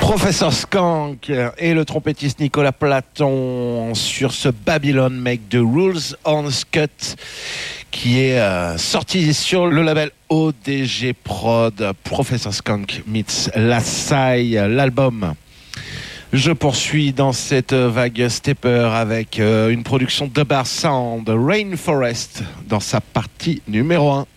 Professeur Skank et le trompettiste Nicolas Platon sur ce Babylon Make the Rules on Scut qui est sorti sur le label ODG Prod. Professeur Skank meets Lasai, l'album. Je poursuis dans cette vague stepper avec une production de Bar Sound, Rainforest, dans sa partie numéro 1.